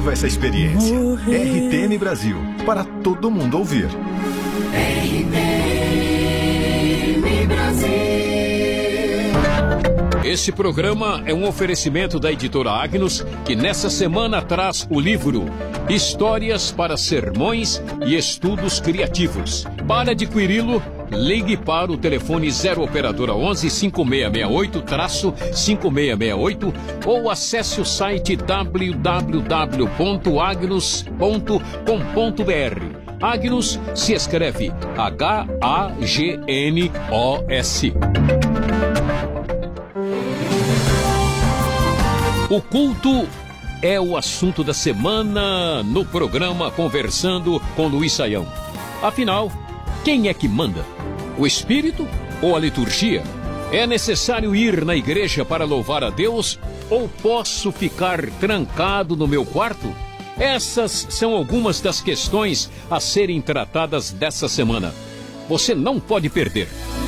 Viva essa experiência. RTM Brasil, para todo mundo ouvir. RTM Brasil. Este programa é um oferecimento da editora Agnus, que nessa semana traz o livro Histórias para Sermões e Estudos Criativos. Para adquiri-lo, ligue para o telefone 0 operadora 11 5668-5668 ou acesse o site www.agnus.com.br. Agnus se escreve H-A-G-N-O-S. O culto é o assunto da semana no programa Conversando com Luiz Saião. Afinal, quem é que manda? O Espírito ou a liturgia? É necessário ir na igreja para louvar a Deus ou posso ficar trancado no meu quarto? Essas são algumas das questões a serem tratadas dessa semana. Você não pode perder.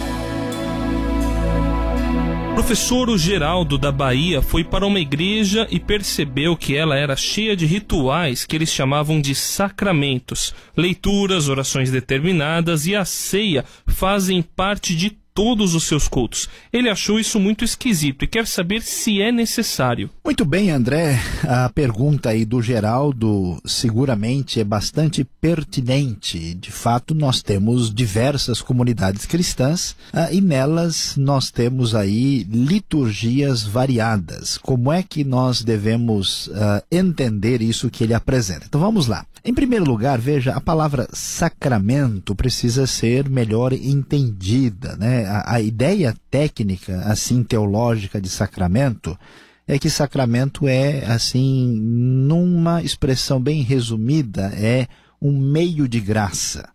O professor Geraldo da Bahia foi para uma igreja e percebeu que ela era cheia de rituais que eles chamavam de sacramentos. Leituras, orações determinadas e a ceia fazem parte de todos os seus cultos. Ele achou isso muito esquisito e quer saber se é necessário. Muito bem, André. A pergunta aí do Geraldo seguramente é bastante pertinente. De fato, nós temos diversas comunidades cristãs e nelas nós temos aí liturgias variadas. Como é que nós devemos entender isso que ele apresenta? Então vamos lá. Em primeiro lugar, veja, a palavra sacramento precisa ser melhor entendida, né? A ideia técnica, assim, teológica de sacramento é que sacramento é, assim, numa expressão bem resumida, é um meio de graça.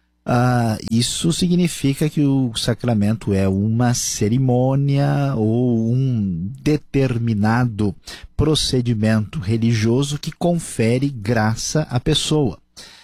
Isso significa que o sacramento é uma cerimônia ou um determinado procedimento religioso que confere graça à pessoa.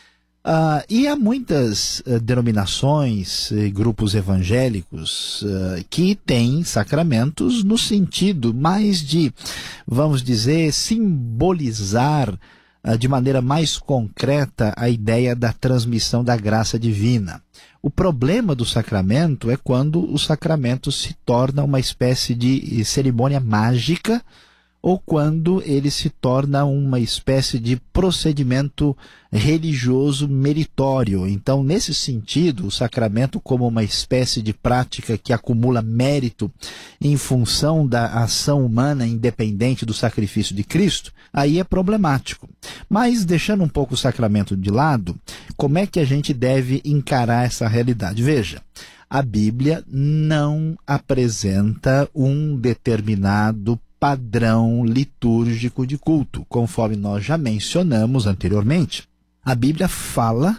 E há muitas denominações, grupos evangélicos que têm sacramentos no sentido mais de, vamos dizer, simbolizar de maneira mais concreta a ideia da transmissão da graça divina. O problema do sacramento é quando o sacramento se torna uma espécie de cerimônia mágica ou quando ele se torna uma espécie de procedimento religioso meritório. Então, nesse sentido, o sacramento como uma espécie de prática que acumula mérito em função da ação humana independente do sacrifício de Cristo, aí é problemático. Mas, deixando um pouco o sacramento de lado, como é que a gente deve encarar essa realidade? Veja, a Bíblia não apresenta um determinado padrão litúrgico de culto, conforme nós já mencionamos anteriormente. A Bíblia fala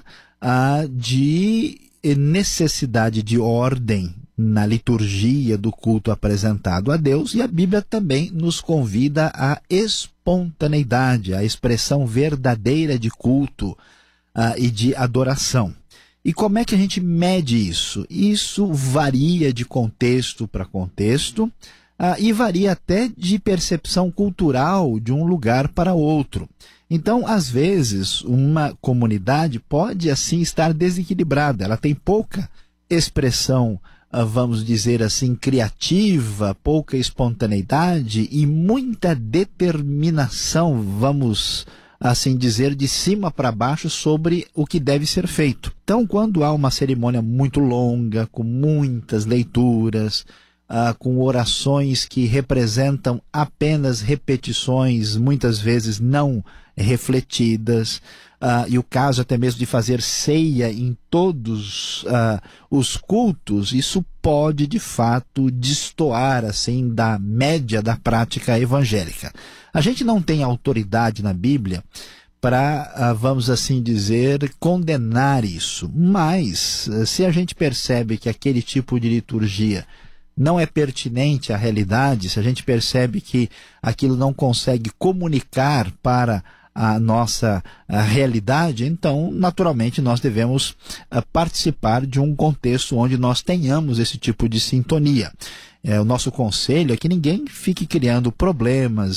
de necessidade de ordem na liturgia do culto apresentado a Deus, e a Bíblia também nos convida à espontaneidade, à expressão verdadeira de culto e de adoração. E como é que a gente mede isso? Isso varia de contexto para contexto, e varia até de percepção cultural de um lugar para outro. Então, às vezes, uma comunidade pode, assim, estar desequilibrada. Ela tem pouca expressão, vamos dizer assim, criativa, pouca espontaneidade e muita determinação, vamos assim dizer, de cima para baixo sobre o que deve ser feito. Então, quando há uma cerimônia muito longa, com muitas leituras, com orações que representam apenas repetições, muitas vezes não refletidas, e o caso até mesmo de fazer ceia em todos os cultos, isso pode de fato destoar assim da média da prática evangélica. A gente não tem autoridade na Bíblia para, vamos assim dizer, condenar isso, mas se a gente percebe que aquele tipo de liturgia não é pertinente à realidade, se a gente percebe que aquilo não consegue comunicar para a nossa realidade, então, naturalmente, nós devemos participar de um contexto onde nós tenhamos esse tipo de sintonia. O nosso conselho é que ninguém fique criando problemas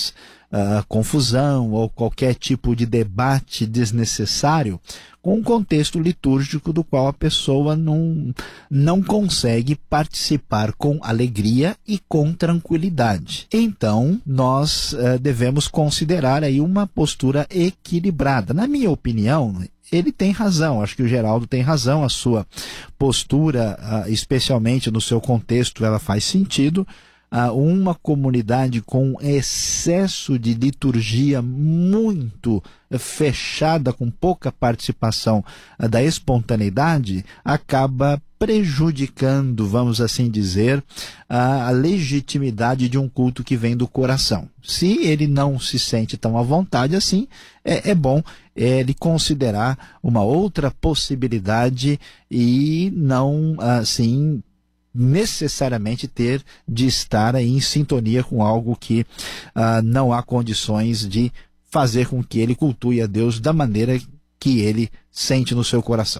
confusão ou qualquer tipo de debate desnecessário com um contexto litúrgico do qual a pessoa não consegue participar com alegria e com tranquilidade. Então, nós devemos considerar aí uma postura equilibrada. Na minha opinião, ele tem razão, acho que o Geraldo tem razão, a sua postura, especialmente no seu contexto, ela faz sentido. Uma comunidade com excesso de liturgia muito fechada, com pouca participação da espontaneidade, acaba prejudicando, vamos assim dizer, a legitimidade de um culto que vem do coração. Se ele não se sente tão à vontade assim, é bom ele considerar uma outra possibilidade e não, assim, necessariamente ter de estar aí em sintonia com algo que não há condições de fazer com que ele cultue a Deus da maneira que ele sente no seu coração.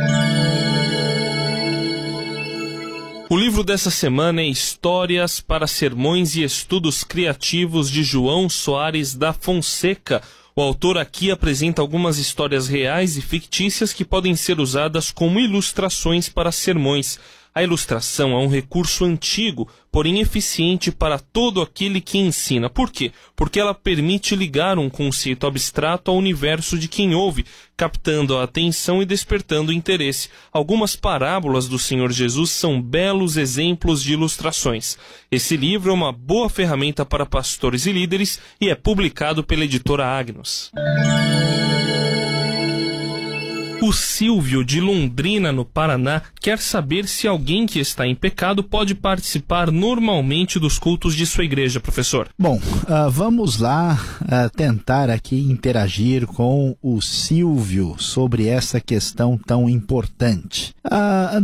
O livro dessa semana é Histórias para Sermões e Estudos Criativos, de João Soares da Fonseca. O autor aqui apresenta algumas histórias reais e fictícias que podem ser usadas como ilustrações para sermões. A ilustração é um recurso antigo, porém eficiente para todo aquele que ensina. Por quê? Porque ela permite ligar um conceito abstrato ao universo de quem ouve, captando a atenção e despertando o interesse. Algumas parábolas do Senhor Jesus são belos exemplos de ilustrações. Esse livro é uma boa ferramenta para pastores e líderes e é publicado pela editora Agnus. O Silvio, de Londrina, no Paraná, quer saber se alguém que está em pecado pode participar normalmente dos cultos de sua igreja, professor. Bom, vamos lá tentar aqui interagir com o Silvio sobre essa questão tão importante.